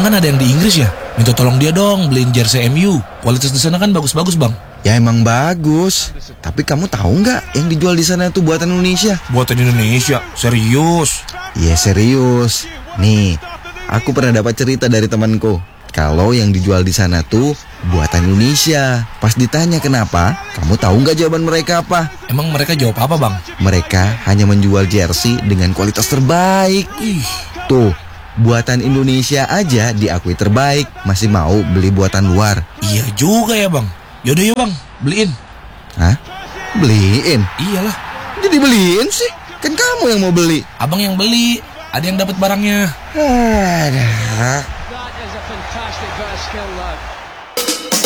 kan ada yang di Inggris ya. Minta tolong dia dong beliin jersey MU. Kualitas di sana kan bagus-bagus bang. Ya emang bagus. Tapi kamu tahu nggak yang dijual di sana tuh buatan Indonesia? Buatan Indonesia? Serius? Iya serius. Nih, aku pernah dapat cerita dari temanku. Kalau yang dijual di sana tuh buatan Indonesia. Pas ditanya kenapa, kamu tahu nggak jawaban mereka apa? Emang mereka jawab apa bang? Mereka hanya menjual jersey dengan kualitas terbaik. Tuh, buatan Indonesia aja diakui terbaik, masih mau beli buatan luar. Iya juga ya bang. Yaudah ya bang, beliin. Hah? Beliin? Iyalah. Jadi beliin sih? Kan kamu yang mau beli. Abang yang beli, ada yang dapat barangnya. Aduh. That is a fantastic bit of skill, lad.